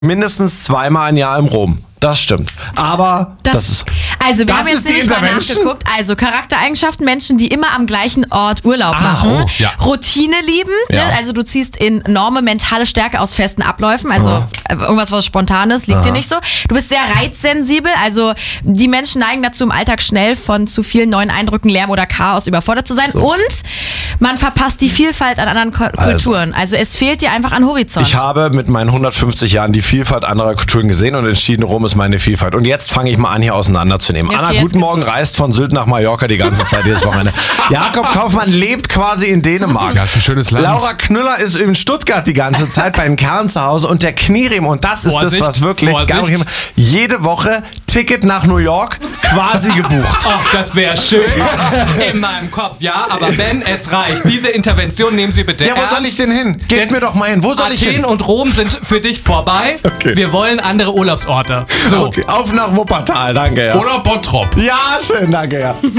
mindestens zweimal im Jahr im Rom. Das stimmt. Aber das ist... Also, wir das haben jetzt ist die nämlich mal Intervention? nachgeguckt. Also, Charaktereigenschaften, Menschen, die immer am gleichen Ort Urlaub machen. oh, ja. Routine lieben. Ja. Ne? Also, du ziehst enorme mentale Stärke aus festen Abläufen. Also, irgendwas, was Spontanes, liegt dir nicht so. Du bist sehr reizsensibel. Also, die Menschen neigen dazu, im Alltag schnell von zu vielen neuen Eindrücken, Lärm oder Chaos überfordert zu sein. Und man verpasst die Vielfalt an anderen Kulturen. Also, es fehlt dir einfach an Horizont. Ich habe mit meinen 150 Jahren die Vielfalt anderer Kulturen gesehen und entschieden, Rom ist meine Vielfalt. Und jetzt fange ich mal an, hier auseinanderzunehmen. Okay, Anna, jetzt guten Morgen, reist von Sylt nach Mallorca die ganze Zeit, jedes Wochenende. Jakob Kaufmann lebt quasi in Dänemark. Ja, ist ein schönes Land. Laura Knüller ist in Stuttgart die ganze Zeit bei den Kerlen zu Hause und der Kniriem, und das ist Vorsicht, das, was wirklich Vorsicht. jede Woche Ticket nach New York quasi gebucht. Ach, das wäre schön. In meinem Kopf, ja, aber wenn es reicht. Diese Intervention nehmen Sie bitte Ja, wo ernst. soll ich denn hin? Gebt Denn mir doch mal hin. Wo soll ich Athen hin? und Rom sind für dich vorbei. Okay. Wir wollen andere Urlaubsorte. So. Okay, auf nach Wuppertal, danke. Ja. Oder Bottrop. Ja, schön, danke, ja.